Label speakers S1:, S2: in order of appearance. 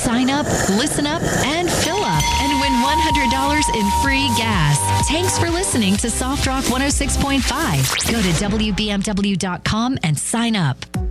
S1: Sign up, listen up, and fill up and win $100 in free gas. Thanks for listening to Soft Rock 106.5. Go to WBMW.com and sign up.